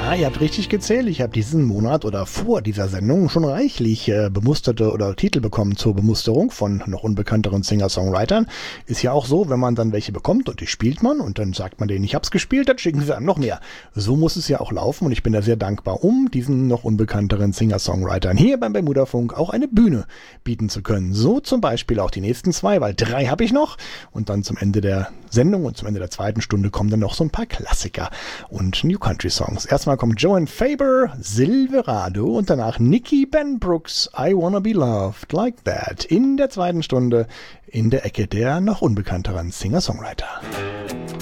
Ja, ihr habt richtig gezählt. Ich habe diesen Monat oder vor dieser Sendung schon reichlich bemusterte oder Titel bekommen zur Bemusterung von noch unbekannteren Singer-Songwritern. Ist ja auch so, wenn man dann welche bekommt und die spielt man und dann sagt man denen, ich hab's gespielt, dann schicken sie einem noch mehr. So muss es ja auch laufen und ich bin da sehr dankbar, um diesen noch unbekannteren Singer-Songwritern hier beim Bermuda-Funk auch eine Bühne bieten zu können. So zum Beispiel auch die nächsten 2, weil 3 habe ich noch und dann zum Ende der Sendung und zum Ende der 2. Stunde kommen dann noch so ein paar Klassiker und New Country Songs. Erstmal kommt Joan Faber, Silverado und danach Nicky Ben Brooks, I Wanna Be Loved Like That. In der 2. Stunde in der Ecke der noch unbekannteren Singer-Songwriter.